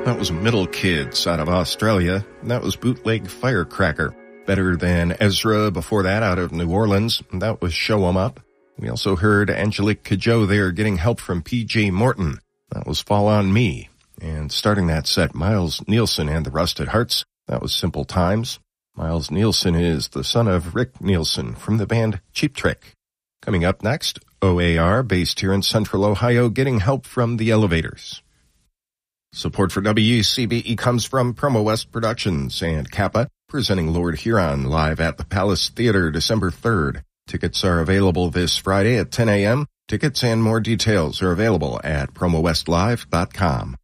That was Middle Kids out of Australia. That was Bootleg Firecracker. Better Than Ezra before that out of New Orleans. That was Show 'Em Up. We also heard Angelique Kidjo there getting help from P.J. Morton. That was Fall on Me. And starting that set, Miles Nielsen and the Rusted Hearts. That was Simple Times. Miles Nielsen is the son of Rick Nielsen from the band Cheap Trick. Coming up next, OAR, based here in Central Ohio, getting help from the Elevators. Support for WCBE comes from Promo West Productions and Kappa, presenting Lord Huron live at the Palace Theater December 3rd. Tickets are available this Friday at 10 a.m. Tickets and more details are available at promowestlive.com.